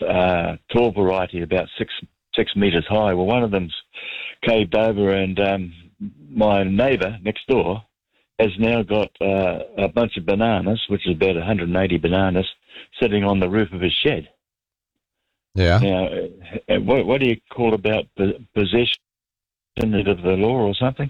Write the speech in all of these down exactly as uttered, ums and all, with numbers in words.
uh, tall variety, about six six metres high. Well, one of them's caved over, and um, my neighbour next door has now got uh, a bunch of bananas, which is about one hundred eighty bananas, sitting on the roof of his shed. Yeah. Now, uh, what, what do you call about possession of the law or something?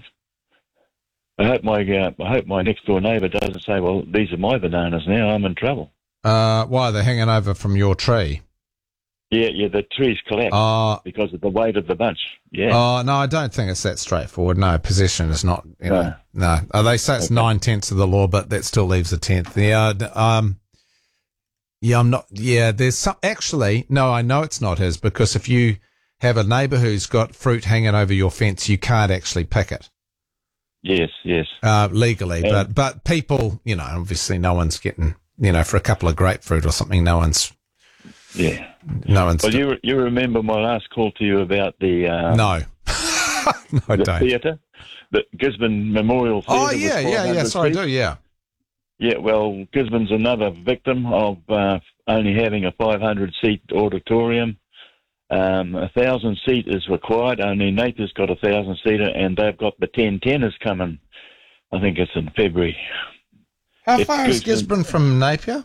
I hope my uh, I hope my next door neighbour doesn't say, "Well, these are my bananas now. I'm in trouble." Uh, why, they're hanging over from your tree? Yeah, yeah. The trees collapsed Uh, because of the weight of the bunch. Yeah. Oh, no, I don't think it's that straightforward. No, possession is not, you know, no. no. They say it's Okay. nine-tenths of the law, but that still leaves a tenth. Yeah, um, yeah, I'm not, yeah, there's some, actually, no, I know it's not his, because if you have a neighbour who's got fruit hanging over your fence, you can't actually pick it. Yes, yes. Uh, legally, Yeah. but, but people, you know, obviously no one's getting, you know, for a couple of grapefruit or something, no one's, Yeah. no one's, Well, you you remember my last call to you about the uh, no, no, I the don't. theatre, the Gisborne Memorial Theatre. Oh, yeah, yeah, yeah, sorry, I do, yeah. Yeah, well, Gisborne's another victim of uh, only having a five hundred seat auditorium. Um, a thousand seat is required. Only Napier's got a thousand seater, and they've got the ten teners coming. I think it's in February. How If far is Gisborne- Gisborne from Napier?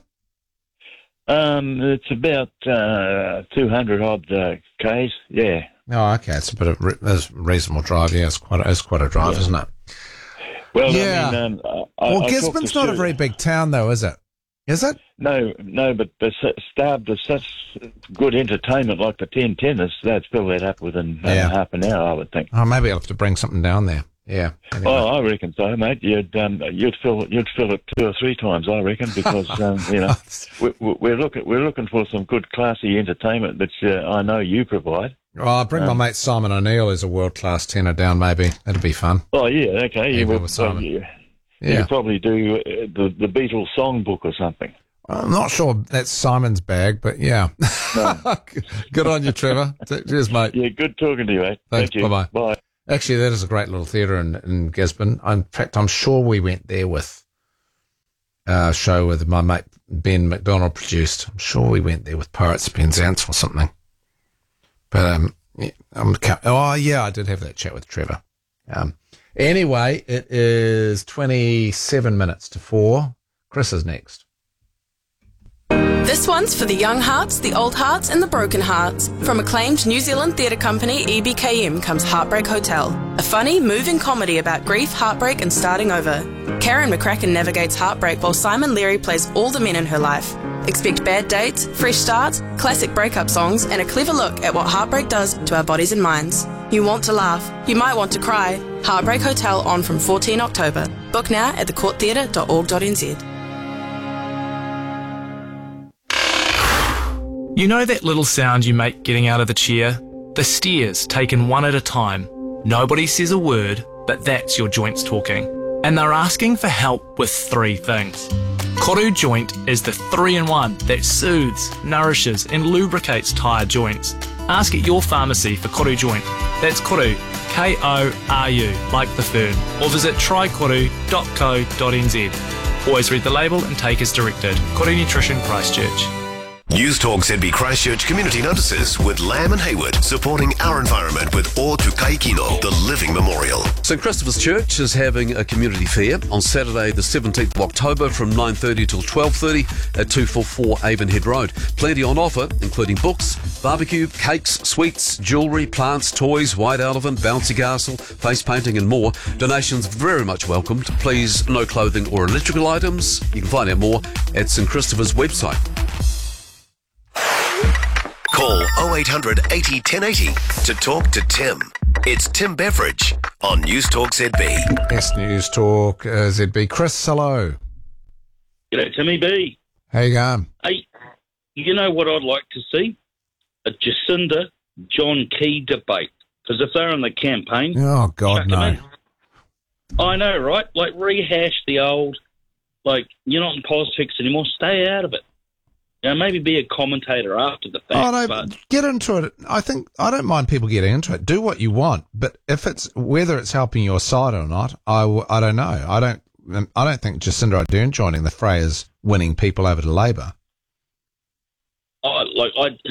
Um, it's about uh, two hundred odd uh, k's. Yeah. Oh, okay. It's a bit of re- it's a reasonable drive. Yeah, it's quite a, it's quite a drive, Yeah. isn't it? Well, Yeah. I mean, um, I, Well, I Gisborne's talked to not a Stu- very big town, though, is it? Is it? No, no, but the s- starved of such good entertainment like the ten tennis, they'd fill that up within uh, Yeah. half an hour, I would think. Oh, maybe I'll have to bring something down there. Yeah. Anyway. Oh, I reckon so, mate. You'd um, you'd fill you'd fill it two or three times, I reckon, because um, you know we, we- we're looking we're looking for some good classy entertainment that uh, I know you provide. Oh, I'll bring my um, mate Simon O'Neill, who's a world class tenor, down. Maybe that'll be fun. Oh yeah, okay. You, Even would, with Simon. well, you, you Yeah. could probably do uh, the the Beatles songbook or something. I'm not sure that's Simon's bag, but yeah. No. Good on you, Trevor. Cheers, mate. Yeah, good talking to you, mate. Thanks, Thank you. bye-bye. Bye. Actually, that is a great little theatre in, in Gisborne. In fact, I'm sure we went there with a show with my mate Ben McDonald produced. I'm sure we went there with Pirates of Penzance or something. But, um, yeah, I'm, oh, yeah, I did have that chat with Trevor. Um, anyway, it is twenty-seven minutes to four. Chris is next. This one's for the young hearts, the old hearts and the broken hearts. From acclaimed New Zealand theatre company E B K M comes Heartbreak Hotel, a funny, moving comedy about grief, heartbreak and starting over. Karen McCracken navigates heartbreak while Simon Leary plays all the men in her life. Expect bad dates, fresh starts, classic breakup songs and a clever look at what heartbreak does to our bodies and minds. You want to laugh, you might want to cry. Heartbreak Hotel on from fourteenth October. Book now at the court theatre dot org dot n z. You know that little sound you make getting out of the chair? The steers taken one at a time. Nobody says a word, but that's your joints talking. And they're asking for help with three things. Koru Joint is the three-in-one that soothes, nourishes and lubricates tired joints. Ask at your pharmacy for Koru Joint. That's Koru, K O R U, like the fern. Or visit try koru dot co dot n z. Always read the label and take as directed. Koru Nutrition Christchurch. News Talk Z B Christchurch Community Notices with Lamb and Hayward, supporting our environment with O Tukai Kino, the Living Memorial. St Christopher's Church is having a community fair on Saturday the seventeenth of October from nine thirty till twelve thirty at two forty-four Avonhead Road. Plenty on offer, including books, barbecue, cakes, sweets, jewellery, plants, toys, white elephant, bouncy castle, face painting and more. Donations very much welcomed. Please, no clothing or electrical items. You can find out more at St Christopher's website. Call oh eight hundred eighty ten eighty to talk to Tim. It's Tim Beveridge on News Talk Z B. Yes, News Talk uh, Z B. Chris, hello. G'day, Timmy B. How you going? Hey, you know what I'd like to see? A Jacinda John Key debate. Because if they're in the campaign... Oh, God, chuck 'em no. in. I know, right? Like, rehash the old, like, you're not in politics anymore, stay out of it. You know, maybe be a commentator after the fact. Oh, no, but get into it. I think, I don't mind people getting into it. Do what you want. But if it's, whether it's helping your side or not, I, w- I don't know. I don't, I don't think Jacinda Ardern joining the fray is winning people over to Labour. I, like, I,